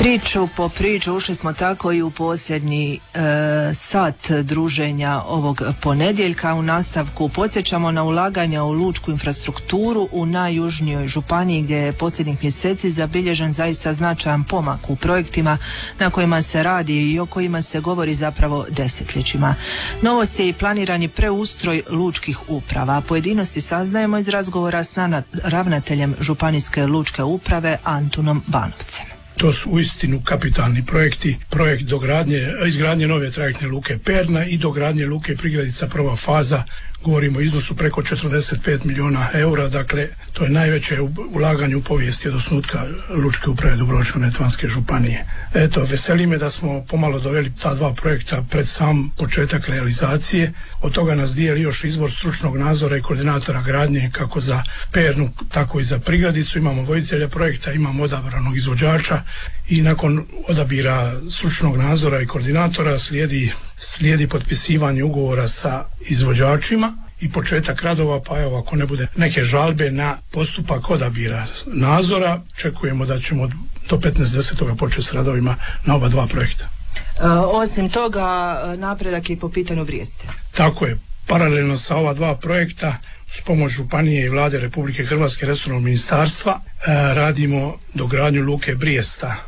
Priču po priču ušli smo tako i u posljednji sat druženja ovog ponedjeljka. U nastavku podsjećamo na ulaganja u lučku infrastrukturu u najjužnijoj županiji, gdje je posljednjih mjeseci zabilježen zaista značajan pomak u projektima na kojima se radi i o kojima se govori zapravo desetljećima. Novost je i planirani preustroj lučkih uprava. Pojedinosti saznajemo iz razgovora s ravnateljem Županijske lučke uprave Antunom Banovcem. To su uistinu kapitalni projekti, projekt izgradnje nove trajektne luke Perna i dogradnje luke Prigradica prva faza. Govorimo o iznosu preko 45 milijuna eura, dakle to je najveće ulaganje u povijesti od osnutka Lučke uprave Dubrovačko-neretvanske županije. Eto, veseli me da smo pomalo doveli ta dva projekta pred sam početak realizacije. Od toga nas dijeli još izbor stručnog nadzora i koordinatora gradnje kako za Pernu, tako i za Prigradicu. Imamo voditelja projekta, imamo odabranog izvođača i nakon odabira stručnog nadzora i koordinatora slijedi potpisivanje ugovora sa izvođačima i početak radova, pa evo, ako ne bude neke žalbe na postupak odabira nadzora, očekujemo da ćemo do 15.10. početi s radovima na oba dva projekta. Osim toga, napredak je po pitanju Brijeste. Tako je, paralelno sa ova dva projekta, s pomoć Županije i Vlade Republike Hrvatske, resornog ministarstva, radimo dogradnju luke Brijesta.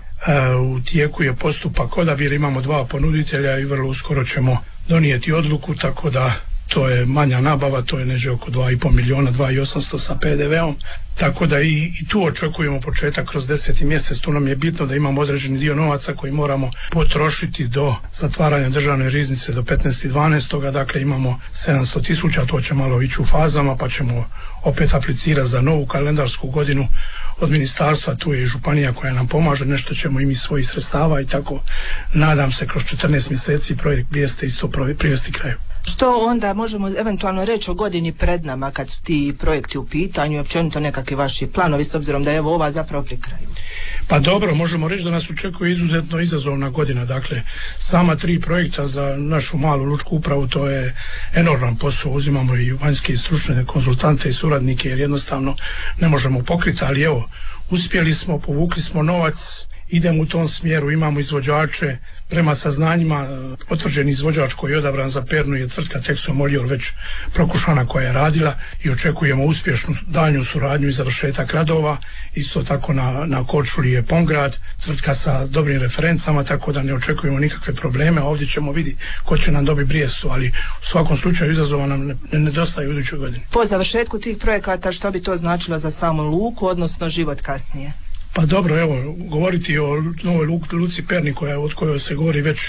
U tijeku je postupak odabira, imamo dva ponuditelja i vrlo uskoro ćemo donijeti odluku, tako da to je manja nabava, to je neđe oko 2,5 milijuna, 2,800 sa PDV-om, tako da i tu očekujemo početak kroz 10. mjesec. Tu nam je bitno da imamo određeni dio novaca koji moramo potrošiti do zatvaranja državne riznice do 15.12. Dakle imamo 700.000, to će malo ići u fazama, pa ćemo opet aplicirati za novu kalendarsku godinu od ministarstva. Tu je i županija koja nam pomaže, nešto ćemo i mi svojih sredstava i tako nadam se kroz 14 mjeseci projekt Brijeste isto privesti kraju. Što onda možemo eventualno reći o godini pred nama kad su ti projekti u pitanju i općenito nekakvi vaši planovi, s obzirom da je evo ova zapravo pri kraju? Pa dobro, možemo reći da nas očekuje izuzetno izazovna godina. Dakle, sama 3 projekta za našu malu lučku upravu, to je enorman posao. Uzimamo i vanjske i stručne konzultante i suradnike jer jednostavno ne možemo pokriti, ali evo, uspjeli smo, povukli smo novac, idemo u tom smjeru, imamo izvođače. Prema saznanjima, potvrđeni izvođač koji je odabran za Pernu je tvrtka Texo Moljor već prokušana koja je radila i očekujemo uspješnu daljnju suradnju i završetak radova. Isto tako na Korčuli je Pongrad, tvrtka sa dobrim referencama, tako da ne očekujemo nikakve probleme. Ovdje ćemo vidjeti ko će nam dobiti Brijestu, ali u svakom slučaju izazova nam ne nedostaje u idućoj godini. Po završetku tih projekata što bi to značilo za samu luku, odnosno život kasnije? Pa dobro, evo, govoriti o novoj luci Perni od kojoj se govori već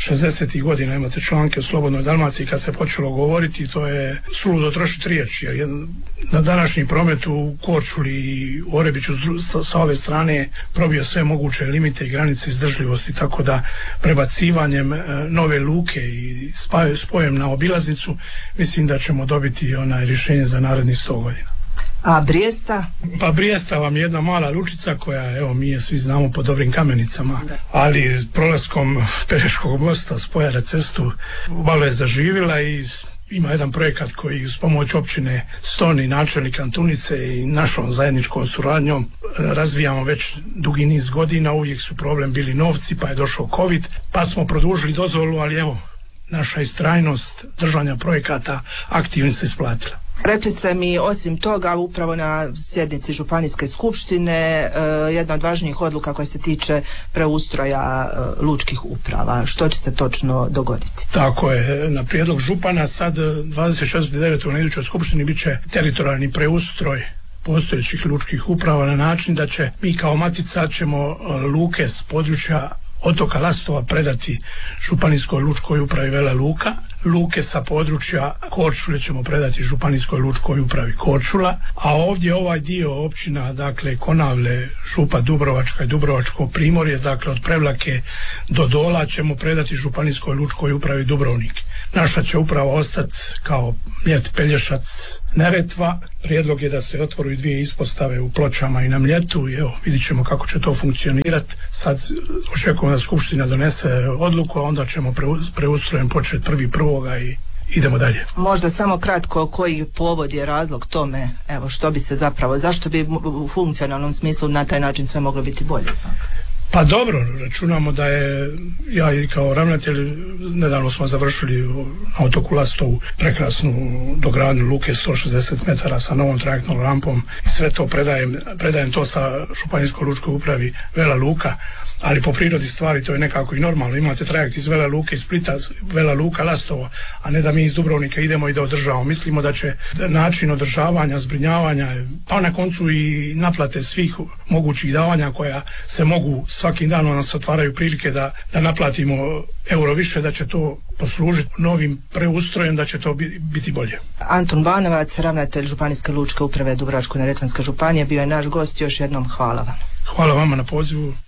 60. godina, imate članke u Slobodnoj Dalmaciji kad se počelo govoriti, to je suludo trošiti riječ, jer na današnji promet u Korčuli i u Orebiću sa ove strane probio sve moguće limite i granice izdržljivosti, tako da prebacivanjem nove luke i spojem na obilaznicu mislim da ćemo dobiti rješenje za narednih 100 godina. A Brijesta? Pa Brijesta vam je jedna mala lučica koja, evo, mi je svi znamo po dobrim kamenicama, ali prolaskom Pelješkog mosta spoja na cestu malo je zaživjela i ima jedan projekat koji uz pomoć općine Ston i načelnika Antunice i našom zajedničkom suradnjom razvijamo već dugi niz godina. Uvijek su problem bili novci, pa je došao COVID, pa smo produžili dozvolu, ali evo, naša istrajnost držanja projekata aktivno se isplatila. Rekli ste mi, osim toga, upravo na sjednici Županijske skupštine jedna od važnijih odluka koja se tiče preustroja lučkih uprava. Što će se točno dogoditi? Tako je, na prijedlog župana sad 26.9. na idućoj skupštini bit će teritorijalni preustroj postojećih lučkih uprava na način da će mi kao matica ćemo luke s područja otoka Lastova predati Županijskoj lučkoj upravi Vela Luka, luke sa područja Korčule ćemo predati Županijskoj lučkoj upravi Korčula, a ovdje ovaj dio općina, dakle Konavle, Župa Dubrovačka i Dubrovačko primorje, dakle od Prevlake do Dola ćemo predati Županijskoj lučkoj upravi Dubrovnik. Naša će uprava ostati kao Mljet, Pelješac, Neretva. Prijedlog je da se otvoru i 2 ispostave u Pločama i na Mljetu i evo, vidit ćemo kako će to funkcionirati. Sad očekujemo da Skupština donese odluku, a onda ćemo preustrojem početi 1.1. i idemo dalje. Možda samo kratko, koji povod je razlog tome, evo, što bi se zapravo, zašto bi u funkcionalnom smislu na taj način sve moglo biti bolje? Pa dobro, računamo da je, ja i kao ravnatelj, nedavno smo završili na otoku Lastovu prekrasnu dogradnju luke 160 metara sa novom trajektnom rampom i sve to predajem to sa Županijskoj lučkoj upravi Vela Luka, ali po prirodi stvari to je nekako i normalno. Imate trajekt iz Vela Luke iz Splita, Vela Luka Lastovo, a ne da mi iz Dubrovnika idemo i da održavamo. Mislimo da će način održavanja, zbrinjavanja, pa na koncu i naplate svih mogućih davanja koja se mogu, svakim danom nas otvaraju prilike da naplatimo euro više, da će to poslužiti novim preustrojem, da će to biti bolje. Anton Banovac, ravnatelj Županijske lučke uprave Dubrovačko-neretvanske županije, bio je naš gost. Još jednom hvala vam. Hvala vama na pozivu.